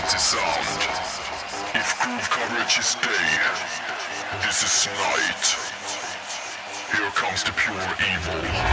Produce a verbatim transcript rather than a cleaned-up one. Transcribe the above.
city sound. If groove coverage is day, this is night. Here comes the pure evil.